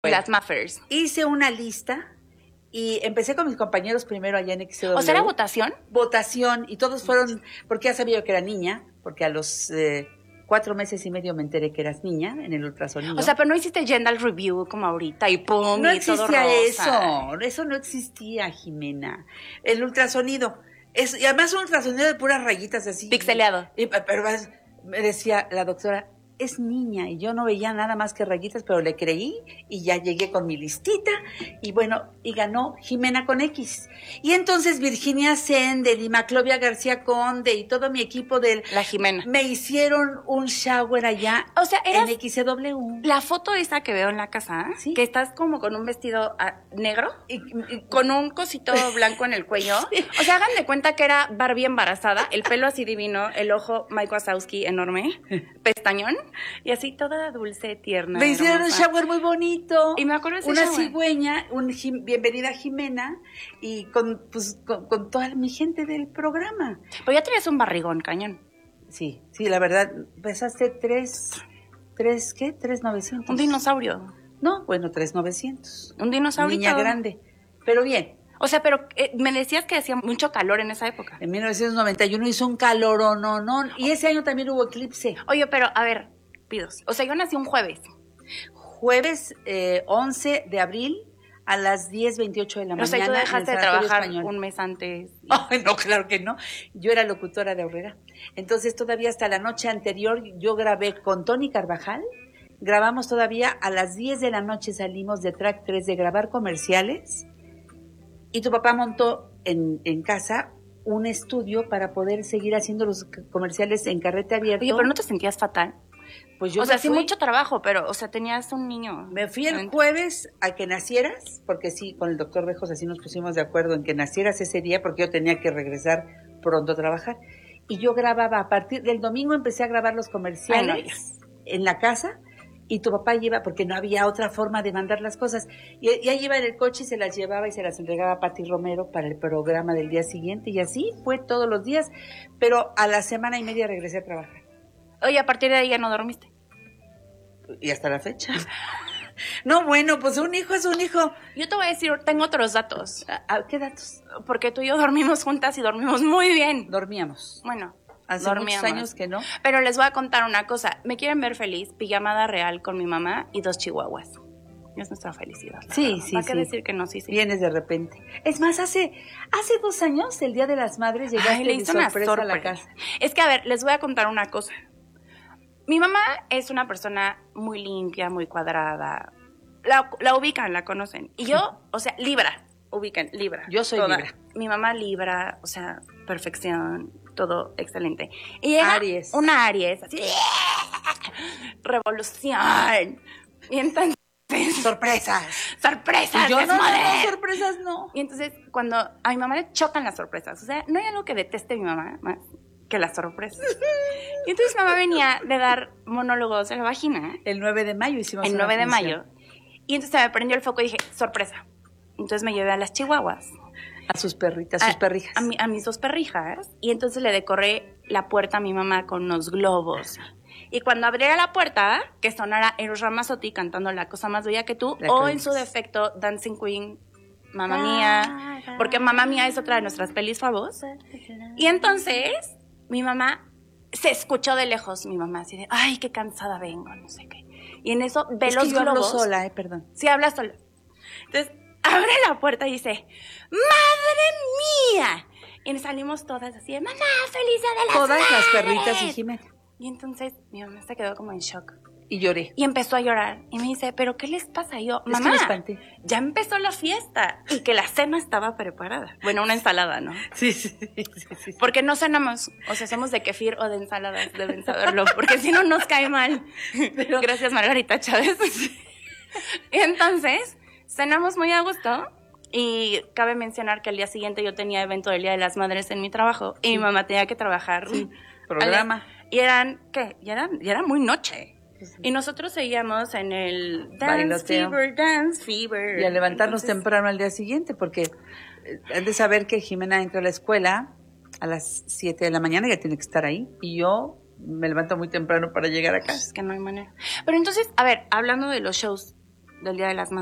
Bueno, Las Muffers. hice una lista y empecé con mis compañeros primero allá en XW. O sea, ¿era votación? Votación, y todos fueron, porque ya sabía yo que era niña, porque a los 4 meses y medio me enteré que eras niña en el ultrasonido. O sea, pero no hiciste gender review como ahorita y pum, no y todo existía rosa. eso no existía, Jimena. El ultrasonido, y además un ultrasonido de puras rayitas así. Pixeleado. Pero me decía la doctora, es niña, y yo no veía nada más que rayitas, pero le creí y ya llegué con mi listita y bueno, y ganó Jimena con X. Y entonces Virginia Sendel y Maclovia García Conde y todo mi equipo La Jimena. me hicieron un shower allá, O sea, eras en XW. la foto esa que veo en la casa, Sí. que estás como con un vestido negro, Y con un cosito blanco en el cuello. Sí. O sea, hagan de cuenta que era Barbie embarazada, el pelo así divino, el ojo Mike Wazowski enorme, pestañón, y así toda dulce, tierna. me hicieron un hermosa. shower muy bonito. Y me acuerdo de ese una shower. cigüeña, bienvenida Jimena, y con toda mi gente del programa. Pero ya tenías un barrigón, cañón. Sí, la verdad, pesaste 3,900. Un dinosaurio. No, bueno, 3,900. Un dinosaurio. Niña grande, pero bien. O sea, pero me decías que hacía mucho calor en esa época. En 1991 hizo un calorón, y ese año también hubo eclipse. Oye, pero a ver, pidos. O sea, yo nací un jueves. Jueves 11 de abril a las 10:28 de la O sea, mañana. tú dejaste en de el Sanatorio trabajar Español. un mes antes. Ay, no, claro que no. Yo era locutora de Aurrera. Entonces, todavía hasta la noche anterior, yo grabé con Tony Carvajal. Grabamos todavía a las 10 de la noche, salimos de Track 3 de grabar comerciales. Y tu papá montó en casa un estudio para poder seguir haciendo los comerciales en carrete abierto. Oye, pero ¿no te sentías fatal? Pues yo O sea, me sí, fui. mucho trabajo, pero, o sea, tenías un niño. Me fui el jueves a que nacieras, porque sí, con el doctor Bejos así nos pusimos de acuerdo en que nacieras ese día, porque yo tenía que regresar pronto a trabajar. Y yo grababa, a partir del domingo empecé a grabar los comerciales en la casa, y tu papá lleva, porque no había otra forma de mandar las cosas, y ahí iba en el coche y se las llevaba y se las entregaba a Pati Romero para el programa del día siguiente, y así fue todos los días, pero a la semana y media regresé a trabajar. Oye, a partir de ahí ya no dormiste. Y hasta la fecha. No, bueno, pues un hijo es un hijo. Yo te voy a decir, tengo otros datos. ¿Qué datos? Porque tú y yo dormimos juntas y dormimos muy bien. Dormíamos. Bueno, Hace dormíamos. muchos años que no. Pero les voy a contar una cosa. Me quieren ver feliz, pijamada real con mi mamá y 2 chihuahuas. Es nuestra felicidad. Sí. ¿Para qué decir que no? Sí. Vienes de repente. Es más, hace 2 años, el Día de las Madres, llegaste le de hice una sorpresa a la casa. Es que, a ver, les voy a contar una cosa. Mi mamá es una persona muy limpia, muy cuadrada. La ubican, la conocen. Y yo, o sea, Libra. Ubican, Libra. Yo soy toda. Libra. Mi mamá Libra, o sea, perfección, todo excelente. Y llega Aries. una Aries, así, revolución. Y entonces... Sorpresas. ¡Sorpresas! Y yo no, desmadre! sorpresas no. Y entonces, cuando a mi mamá le chocan las sorpresas, o sea, no hay algo que deteste mi mamá más que las sorpresas. Y entonces mi mamá venía de dar monólogos en la vagina. El 9 de mayo hicimos El una 9 de función. mayo. Y entonces se me prendió el foco y dije, sorpresa. Entonces me llevé a las chihuahuas. A sus perritas, sus perrijas. A mis 2 perrijas. Y entonces le decoré la puerta a mi mamá con unos globos. Y cuando abriera la puerta, que sonara Eros Ramazzotti cantando La cosa más bella que tú, o en su defecto Dancing Queen, Mamma Mía, porque Mamma Mía es otra de nuestras pelis favos. Y entonces mi mamá se escuchó de lejos, mi mamá así de, ay, qué cansada vengo, no sé qué. Y en eso ve los que yo globos. hablo sola, perdón. Sí, habla sola. Entonces abre la puerta y dice, ¡madre mía! Y nos salimos todas así de, mamá, feliz día de las Todas las madres". perritas y Jimena. Y entonces mi mamá se quedó como en shock. Y lloré. Y empezó a llorar. Y me dice, ¿pero qué les pasa? Y yo, Es que mamá, me espanté. ya empezó la fiesta. Y que la cena estaba preparada. Bueno, una ensalada, ¿no? Sí. Porque no cenamos. O sea, somos de kefir o de ensaladas. Deben saberlo. Porque si no, nos cae mal. Gracias, Margarita Chávez. Y entonces, cenamos muy a gusto. Y cabe mencionar que al día siguiente yo tenía evento del Día de las Madres en mi trabajo. Y mi mamá tenía que trabajar. Programa. Y eran, ¿qué? Ya era muy noche. Y nosotros seguíamos en el Dance Fever. Y a levantarnos temprano al día siguiente, porque han de saber que Jimena entra a la escuela a las 7 de la mañana, ya tiene que estar ahí. Y yo me levanto muy temprano para llegar acá. Es que no hay manera. Pero entonces, a ver, hablando de los shows, del Día de las Madres.